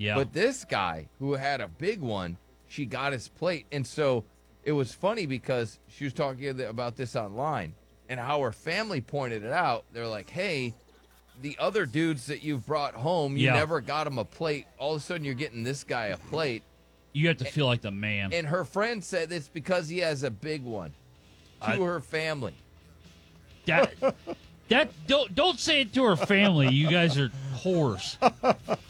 Yeah. But this guy who had a big one, she got his plate. And so it was funny because she was talking about this online and how her family pointed it out. They're like, hey, the other dudes that you've brought home, you Yeah. never got them a plate. All of a sudden, you're getting this guy a plate. You have to feel like the man. And her friend said it's because he has a big one to her family. That don't say it to her family. You guys are whores.